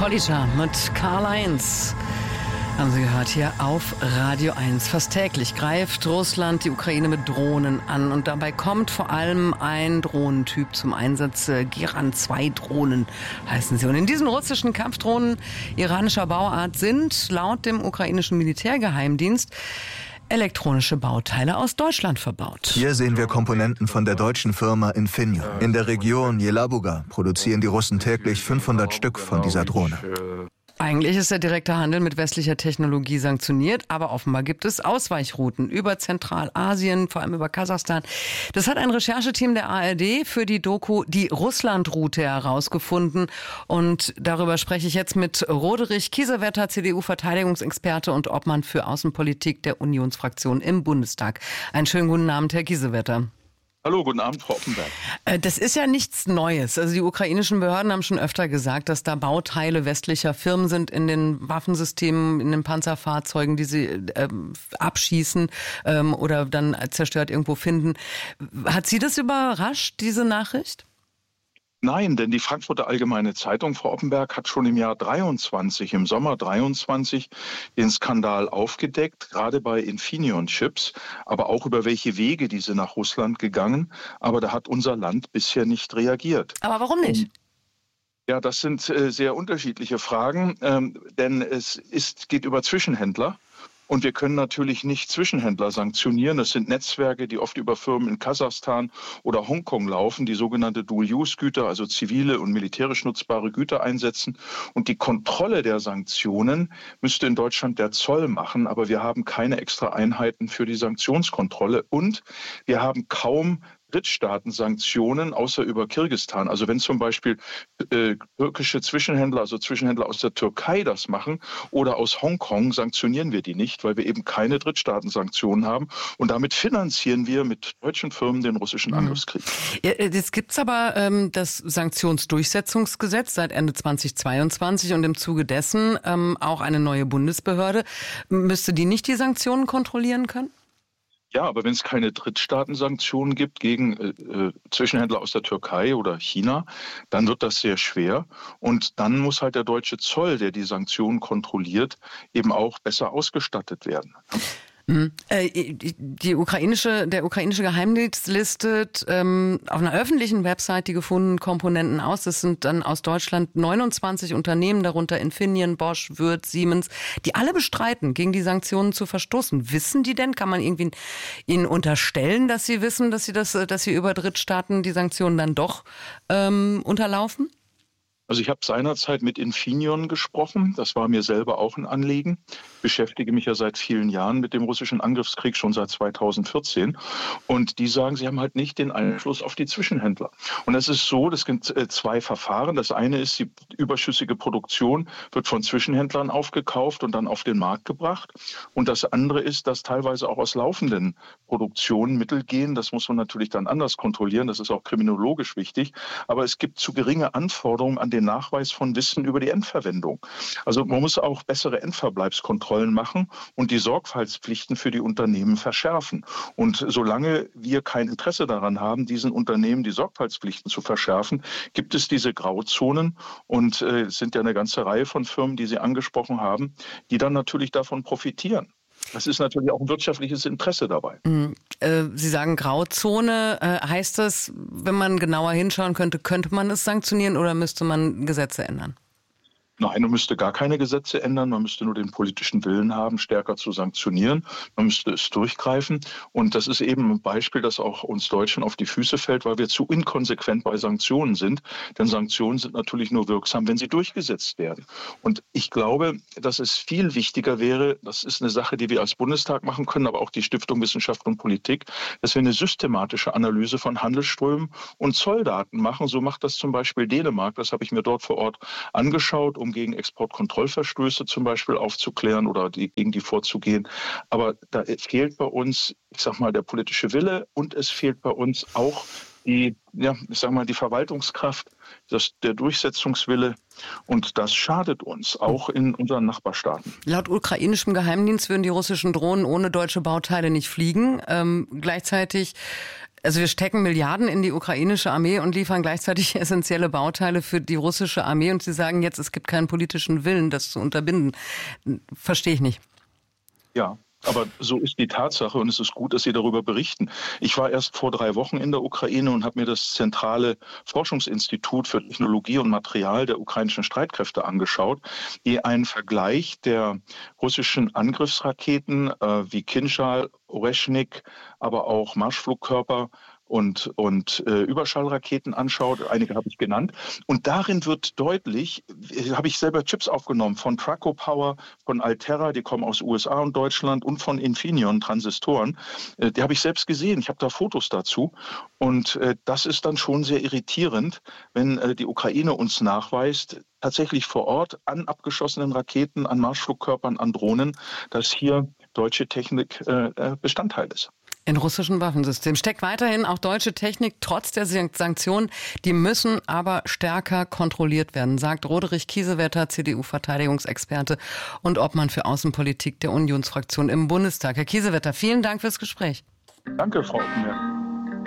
Kollischer mit Karl-Heinz. Haben Sie gehört, hier auf Radio 1. Fast täglich greift Russland die Ukraine mit Drohnen an. Und dabei kommt vor allem ein Drohnentyp zum Einsatz. Geran-2-Drohnen heißen sie. Und in diesen russischen Kampfdrohnen iranischer Bauart sind laut dem ukrainischen Militärgeheimdienst elektronische Bauteile aus Deutschland verbaut. Hier sehen wir Komponenten von der deutschen Firma Infineon. In der Region Jelabuga produzieren die Russen täglich 500 Stück von dieser Drohne. Eigentlich ist der direkte Handel mit westlicher Technologie sanktioniert, aber offenbar gibt es Ausweichrouten über Zentralasien, vor allem über Kasachstan. Das hat ein Rechercheteam der ARD für die Doku Die Russland-Route herausgefunden. Und darüber spreche ich jetzt mit Roderich Kiesewetter, CDU-Verteidigungsexperte und Obmann für Außenpolitik der Unionsfraktion im Bundestag. Einen schönen guten Abend, Herr Kiesewetter. Hallo, guten Abend, Frau Oppenberg. Das ist ja nichts Neues. Also die ukrainischen Behörden haben schon öfter gesagt, dass da Bauteile westlicher Firmen sind in den Waffensystemen, in den Panzerfahrzeugen, die sie abschießen oder dann zerstört irgendwo finden. Hat Sie das überrascht, diese Nachricht? Nein, denn die Frankfurter Allgemeine Zeitung, Frau Oppenberg, hat schon im Jahr 23, im Sommer 23, den Skandal aufgedeckt, gerade bei Infineon-Chips, aber auch über welche Wege diese nach Russland gegangen. Aber da hat unser Land bisher nicht reagiert. Aber warum nicht? Ja, das sind sehr unterschiedliche Fragen, denn es geht über Zwischenhändler. Und wir können natürlich nicht Zwischenhändler sanktionieren. Das sind Netzwerke, die oft über Firmen in Kasachstan oder Hongkong laufen, die sogenannte Dual-Use-Güter, also zivile und militärisch nutzbare Güter einsetzen. Und die Kontrolle der Sanktionen müsste in Deutschland der Zoll machen. Aber wir haben keine extra Einheiten für die Sanktionskontrolle. Und wir haben kaum Drittstaaten-Sanktionen, außer über Kirgisistan. Also wenn zum Beispiel türkische Zwischenhändler, also Zwischenhändler aus der Türkei das machen oder aus Hongkong, sanktionieren wir die nicht, weil wir eben keine Drittstaaten-Sanktionen haben. Und damit finanzieren wir mit deutschen Firmen den russischen Angriffskrieg. Jetzt gibt es aber das Sanktionsdurchsetzungsgesetz seit Ende 2022 und im Zuge dessen auch eine neue Bundesbehörde. Müsste die nicht die Sanktionen kontrollieren können? Ja, aber wenn es keine Drittstaatensanktionen gibt gegen Zwischenhändler aus der Türkei oder China, dann wird das sehr schwer. Und dann muss halt der deutsche Zoll, der die Sanktionen kontrolliert, eben auch besser ausgestattet werden. Der ukrainische Geheimdienst listet auf einer öffentlichen Website die gefundenen Komponenten aus. Das sind dann aus Deutschland 29 Unternehmen, darunter Infineon, Bosch, Würth, Siemens, die alle bestreiten, gegen die Sanktionen zu verstoßen. Wissen die denn? Kann man irgendwie ihnen unterstellen, dass sie wissen, dass sie über Drittstaaten die Sanktionen dann doch unterlaufen? Also ich habe seinerzeit mit Infineon gesprochen. Das war mir selber auch ein Anliegen. Ich beschäftige mich ja seit vielen Jahren mit dem russischen Angriffskrieg, schon seit 2014. Und die sagen, sie haben halt nicht den Einfluss auf die Zwischenhändler. Und es ist so, das gibt zwei Verfahren. Das eine ist, die überschüssige Produktion wird von Zwischenhändlern aufgekauft und dann auf den Markt gebracht. Und das andere ist, dass teilweise auch aus laufenden Produktionen Mittel gehen. Das muss man natürlich dann anders kontrollieren. Das ist auch kriminologisch wichtig. Aber es gibt zu geringe Anforderungen an den Nachweis von Wissen über die Endverwendung. Also man muss auch bessere Endverbleibskontrollen machen und die Sorgfaltspflichten für die Unternehmen verschärfen. Und solange wir kein Interesse daran haben, diesen Unternehmen die Sorgfaltspflichten zu verschärfen, gibt es diese Grauzonen und es sind ja eine ganze Reihe von Firmen, die Sie angesprochen haben, die dann natürlich davon profitieren. Das ist natürlich auch ein wirtschaftliches Interesse dabei. Sie sagen Grauzone. Heißt das, wenn man genauer hinschauen könnte man es sanktionieren oder müsste man Gesetze ändern? Nein, man müsste gar keine Gesetze ändern. Man müsste nur den politischen Willen haben, stärker zu sanktionieren. Man müsste es durchgreifen. Und das ist eben ein Beispiel, das auch uns Deutschen auf die Füße fällt, weil wir zu inkonsequent bei Sanktionen sind. Denn Sanktionen sind natürlich nur wirksam, wenn sie durchgesetzt werden. Und ich glaube, dass es viel wichtiger wäre, das ist eine Sache, die wir als Bundestag machen können, aber auch die Stiftung Wissenschaft und Politik, dass wir eine systematische Analyse von Handelsströmen und Zolldaten machen. So macht das zum Beispiel Dänemark. Das habe ich mir dort vor Ort angeschaut, um gegen Exportkontrollverstöße zum Beispiel aufzuklären oder gegen die vorzugehen. Aber da fehlt bei uns, ich sag mal, der politische Wille und es fehlt bei uns auch die Verwaltungskraft, der Durchsetzungswille. Und das schadet uns, auch in unseren Nachbarstaaten. Laut ukrainischem Geheimdienst würden die russischen Drohnen ohne deutsche Bauteile nicht fliegen. Gleichzeitig Also wir stecken Milliarden in die ukrainische Armee und liefern gleichzeitig essentielle Bauteile für die russische Armee. Und Sie sagen jetzt, es gibt keinen politischen Willen, das zu unterbinden. Verstehe ich nicht. Ja. Aber so ist die Tatsache und es ist gut, dass Sie darüber berichten. Ich war erst vor 3 Wochen in der Ukraine und habe mir das zentrale Forschungsinstitut für Technologie und Material der ukrainischen Streitkräfte angeschaut, die einen Vergleich der russischen Angriffsraketen wie Kinjal, Oreschnik, aber auch Marschflugkörper und Überschallraketen anschaut. Einige habe ich genannt. Und darin wird deutlich, habe ich selber Chips aufgenommen von Traco Power, von Altera, die kommen aus USA und Deutschland, und von Infineon Transistoren. Die habe ich selbst gesehen. Ich habe da Fotos dazu. Und das ist dann schon sehr irritierend, wenn die Ukraine uns nachweist, tatsächlich vor Ort an abgeschossenen Raketen, an Marschflugkörpern, an Drohnen, dass hier deutsche Technik Bestandteil ist. In russischen Waffensystemen steckt weiterhin auch deutsche Technik, trotz der Sanktionen. Die müssen aber stärker kontrolliert werden, sagt Roderich Kiesewetter, CDU-Verteidigungsexperte und Obmann für Außenpolitik der Unionsfraktion im Bundestag. Herr Kiesewetter, vielen Dank fürs Gespräch. Danke, Frau Oppenberg.